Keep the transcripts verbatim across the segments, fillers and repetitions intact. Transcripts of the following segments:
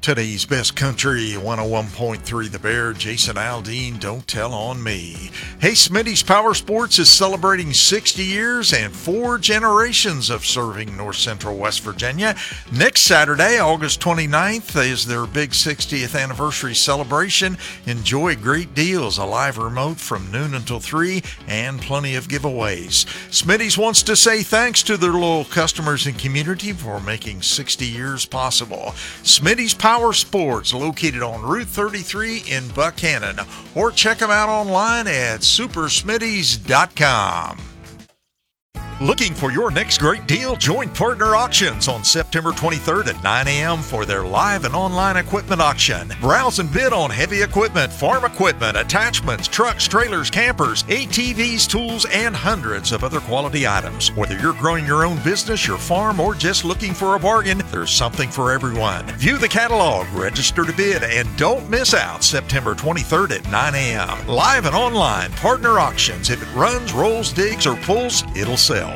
Today's best country, one oh one point three The Bear, Jason Aldean, Don't Tell on Me. Hey, Smitty's Power Sports is celebrating sixty years and four generations of serving North Central West Virginia. Next Saturday, August twenty-ninth, is their big sixtieth anniversary celebration. Enjoy great deals, a live remote from noon until three, and plenty of giveaways. Smitty's wants to say thanks to their loyal customers and community for making sixty years possible. Smitty's Power Sports, located on Route thirty-three in Buchanan, or check them out online at super smitties dot com. Looking for your next great deal? Join Partner Auctions on September twenty-third at nine a.m. for their live and online equipment auction. Browse and bid on heavy equipment, farm equipment, attachments, trucks, trailers, campers, A T Vs, tools, and hundreds of other quality items. Whether you're growing your own business, your farm, or just looking for a bargain, there's something for everyone. View the catalog, register to bid, and don't miss out September twenty-third at nine a.m. Live and online, Partner Auctions. If it runs, rolls, digs, or pulls, it'll sell.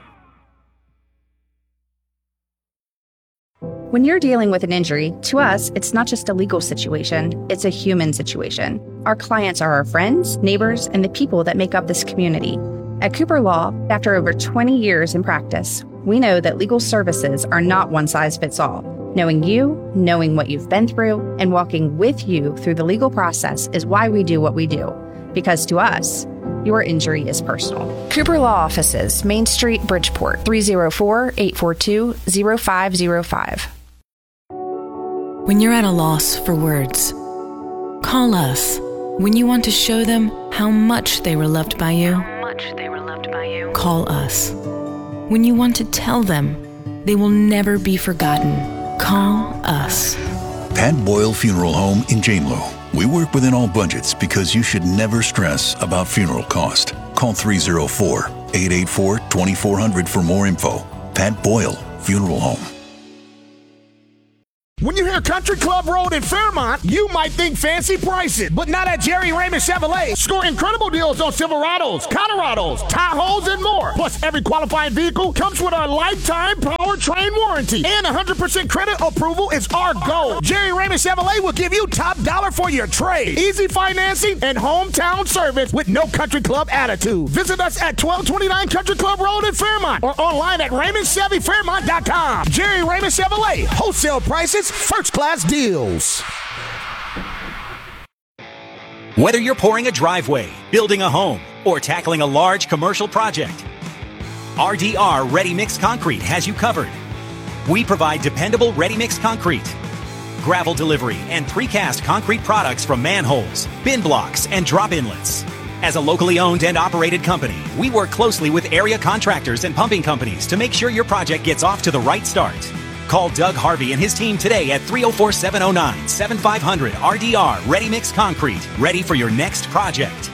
When you're dealing with an injury, to us, it's not just a legal situation, it's a human situation. Our clients are our friends, neighbors, and the people that make up this community. At Cooper Law, after over twenty years in practice, we know that legal services are not one size fits all. Knowing you, knowing what you've been through, and walking with you through the legal process is why we do what we do. Because to us, your injury is personal. Cooper Law Offices, Main Street, Bridgeport, three oh four, eight four two, oh five oh five. When you're at a loss for words, call us. When you want to show them how much they were loved by you, How much they were loved by you. call us. When you want to tell them they will never be forgotten, call us. Pat Boyle Funeral Home in Janelo. We work within all budgets because you should never stress about funeral cost. Call three oh four, eight eight four, two four zero zero for more info. Pat Boyle Funeral Home. When you hear Country Club Road in Fairmont, you might think fancy prices, but not at Jerry Raymond Chevrolet. Score incredible deals on Silverados, Colorados, Tahoes, and more. Plus, every qualifying vehicle comes with our lifetime powertrain warranty, and one hundred percent credit approval is our goal. Jerry Raymond Chevrolet will give you top dollar for your trade, easy financing, and hometown service with no Country Club attitude. Visit us at twelve twenty-nine Country Club Road in Fairmont or online at raymond chevy fairmont dot com. Jerry Raymond Chevrolet, wholesale prices, first class deals. Whether you're pouring a driveway, building a home, or tackling a large commercial project, R D R Ready Mix Concrete has you covered. We provide dependable ready mix concrete, gravel delivery, and precast concrete products from manholes, bin blocks, and drop inlets. As a locally owned and operated company, we work closely with area contractors and pumping companies to make sure your project gets off to the right start. Call Doug Harvey and his team today at three oh four, seven oh nine, seven five hundred R D R Ready Mix Concrete. Ready for your next project.